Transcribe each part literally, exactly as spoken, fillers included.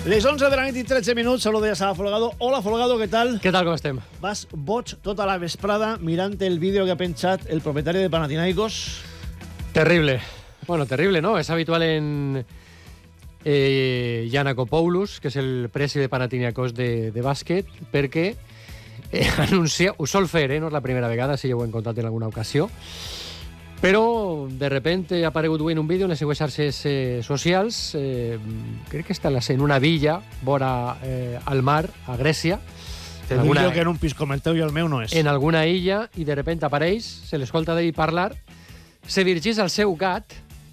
Les onze de la nit i tretze minuts, saludo ja a Folgado. Hola, Folgado, què tal? Què tal, com estem? Vas boig tota la vesprada mirant el vídeo que ha penjat el propietari de Panathinaikos. Terrible. Bueno, terrible, no? És habitual en eh, Giannakopoulos, que és el presi de Panathinaikos de, de bàsquet, perquè eh, anuncia, ho sol fer, eh? No és la primera vegada, si ja ho he contat en alguna ocasió, però de repente ha aparegut avui en un vídeo en les seues xarxes eh, socials, eh, crec que està en una villa vora eh, al mar, a Grècia. Te dic jo que en un pis com el teu i el meu no és. En alguna illa, i de repente apareix, se l'escolta d'ell parlar, se dirigeix al seu gat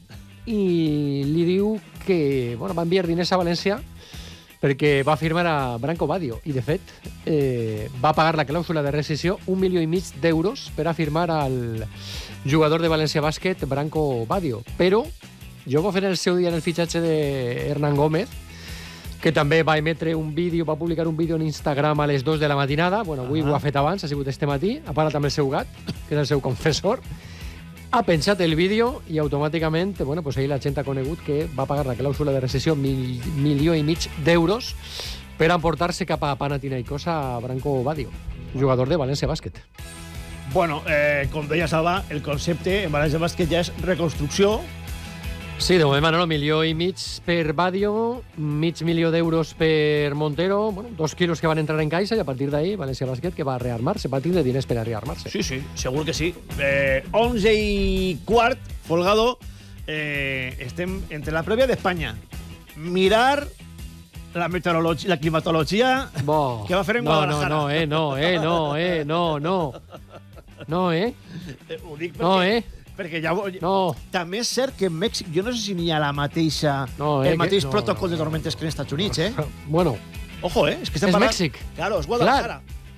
i li diu que bueno, va enviar diners a València perquè va firmar a Branko Badio i, de fet, eh, va pagar la clàusula de rescissió un milió i mig d'euros per a firmar al jugador de València Bàsquet, Branko Badio. Però jo va fer el seu dia en el fitxatge d'Hernán Gómez, que també va emetre un vídeo, va publicar un vídeo en Instagram a les dues de la matinada. Bueno, avui ah. ho ha fet abans, ha sigut este matí. Ha parlat amb el seu gat, que és el seu confessor. Ha penjat el vídeo i automàticament, bueno, pues ahir la gent ha conegut que va pagar la clàusula de rescissió mil, milió i mig d'euros per emportar-se cap a Panathinaikos a Branko Badio, jugador de València Bàsquet. Bueno, eh, com deia Salva, el concepte en València Bàsquet ja és reconstrucció. Sí, de moment, Manolo, milió i mig per Badio, mig milió d'euros per Montero, bueno, dos quilos que van entrar en caixa, i a partir d'ahí València Bàsquet que va rearmar-se, va tindre diners per a rearmar-se. Sí, sí, segur que sí. Eh, onze i quart, Folgado, eh, estem entre la prèvia d'Espanya. Mirar la meteorologia, la climatologia Bo. que va fer en no, Guadalajara. No, no, eh, no, eh, no, eh, no, no. No, eh? eh ho dic perquè... No, eh? Perquè ja... No. També és cert que en Mèxic, jo no sé si n'hi ha la mateixa, no, eh, el mateix que... no, protocol no, de tormentes que en Estats Units, eh? Bueno. Ojo, eh? És que estem és parlant... Mèxic. Claro, és Guadalajara.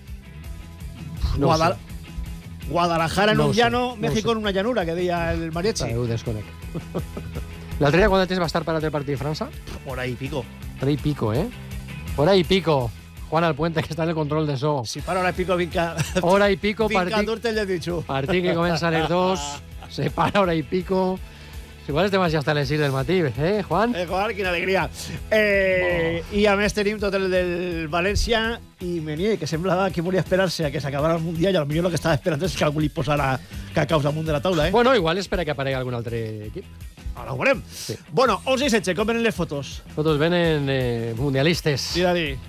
No Guadal... Guadalajara en no un sé, llano, no México en una llanura, que deia el mariachi. Ho desconec. L'altre dia, quan va estar parat el partit de França? Hora y pico. Hora y pico, eh? Hora y pico. Juan Alpuente, que està en el control de so. Si para hora y pico, vinca... Hora y pico, vinca durte el dicho. Partit que comença a les dos, se para hora y pico. Igual estem així hasta les sis del matí, eh, Juan? Eh, Juan, quina alegria. Eh, oh. I a més tenim tot el del València i Menier, que semblava que volia esperar-se a que s'acabara el Mundial i potser el que estava esperant és que algú li posara cacaus amunt de la taula, eh? Bueno, igual espera que aparegui algun altre equip. Ara ho veurem. Sí. Bueno, onze i setze, com venen les fotos? Fotos venen eh, mundialistes. Sí, a dir.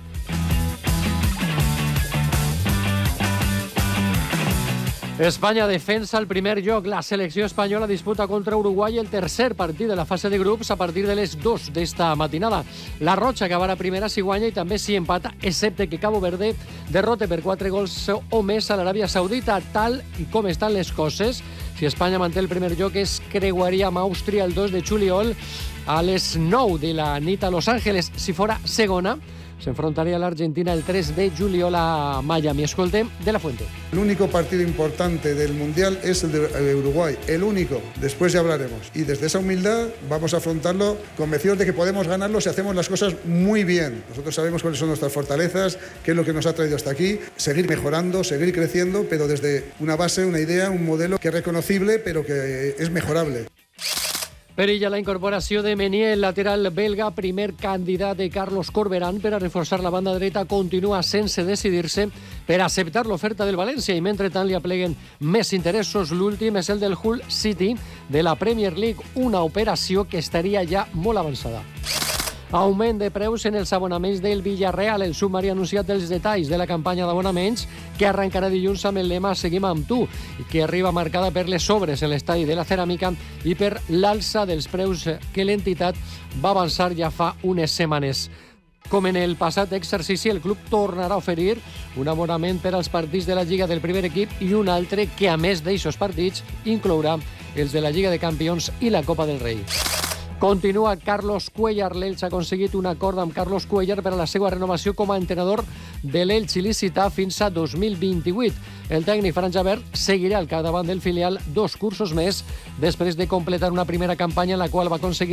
Espanya defensa el primer lloc. La selecció espanyola disputa contra Uruguai el tercer partit de la fase de grups a partir de les dos d'esta matinada. La Roja acabarà primera si guanya i també si empata, excepte que Cabo Verde derrota per quatre gols o més a l'Aràbia Saudita. Tal i com estan les coses, si Espanya manté el primer lloc es creuaria amb Àustria el dos de juliol a les nou de la nit a Los Ángeles. Si fora segona, se enfrentaría a la Argentina el tres de julio a Miami. Escoltem de la Fuente. El único partido importante del Mundial es el de Uruguay, el único. Después ya hablaremos. Y desde esa humildad vamos a afrontarlo convencidos de que podemos ganarlo si hacemos las cosas muy bien. Nosotros sabemos cuáles son nuestras fortalezas, qué es lo que nos ha traído hasta aquí, seguir mejorando, seguir creciendo, pero desde una base, una idea, un modelo que es reconocible, pero que es mejorable. Perilla la incorporació de Menier, el lateral belga, primer candidat de Carlos Corberán per a reforçar la banda dreta, continua sense decidir-se per acceptar l'oferta del València i mentrestant li apleguen més interessos. L'últim és el del Hull City de la Premier League, una operació que estaria ja molt avançada. Augment de preus en els abonaments del Villarreal. El sumari ha anunciat els detalls de la campanya d'abonaments que arrencarà dilluns amb el lema Seguim amb tu, i que arriba marcada per les sobres en l'estadi de la Ceràmica i per l'alça dels preus que l'entitat va avançar ja fa unes setmanes. Com en el passat exercici, el club tornarà a oferir un abonament per als partits de la Lliga del primer equip i un altre que, a més d'eixos partits, inclourà els de la Lliga de Campions i la Copa del Rei. Continua Carlos Cuellar. L'Elx ha aconseguit un acord amb Carlos Cuellar per a la seva renovació com a entrenador de l'Elx il·lícita fins a dos mil vint-i-vuit. El tècnic Fran Javert seguirà al capdavant del filial dos cursos més després de completar una primera campanya en la qual va aconseguir